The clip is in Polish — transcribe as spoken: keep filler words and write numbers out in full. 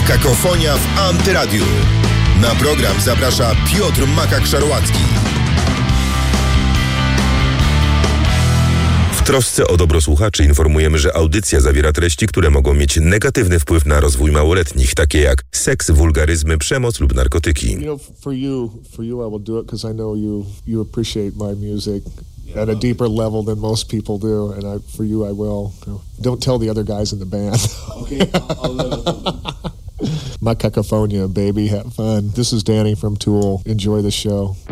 Makakofonia w Antyradiu. Na program zaprasza Piotr Makak-Szarłacki. W trosce o dobro słuchaczy informujemy, że audycja zawiera treści, które mogą mieć negatywny wpływ na rozwój małoletnich, takie jak seks, wulgaryzmy, przemoc lub narkotyki. You know, for you, for you, I will do it because I know you, you appreciate my music at a deeper level than most people do, and I, for you, I will. Don't tell the other guys in the band. Okay, I'll, I'll My Cacofonia, baby, have fun. This is Danny from Tool. Enjoy the show.